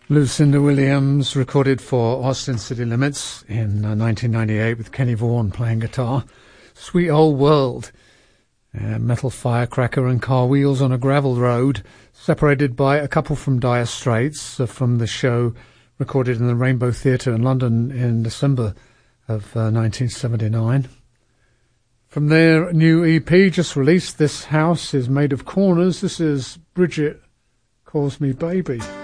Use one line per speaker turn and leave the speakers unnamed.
Lucinda Williams recorded for Austin City Limits in 1998 with Kenny Vaughan playing guitar. Sweet Old World. Metal Firecracker and Car Wheels on a Gravel Road, separated by A Couple from Dire Straits from the show recorded in the Rainbow Theatre in London in December of 1979. From their new EP just released, This House is Made of Corners. This is Bridget Calls Me Baby.